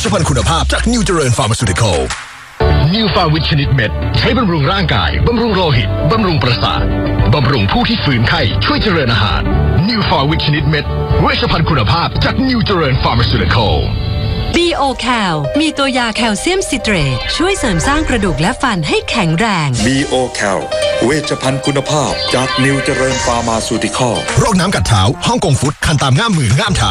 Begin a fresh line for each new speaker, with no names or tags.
ชภัณฑ์คุณภาพจากนิวเจริญฟาร์มาซูติคอล
นิวฟาวิตชนิดเม็ดใช้บำรุงร่างกายบำรุงโลหิตบำรุงประสาทบำรุงผู้ที่ฝืนไข้ช่วยเจริญอาหารนิวฟาวิตชนิดเม็ดเวชภัณฑ์คุณภาพจากนิวเจริญฟาร์มาซูติคอล
B.O. Cal มีตัวยาแคลเซียมซิเตรตช่วยเสริมสร้างกระดูกและฟันให้แข็งแรง
B.O. Cal เวชภัณฑ์คุณภาพจากนิวเจริญฟาร์มาซูติคอล
โรคน้ำกัดเท้าฮ่องกงฟุตคันตามง่ามมือง่ามเท้า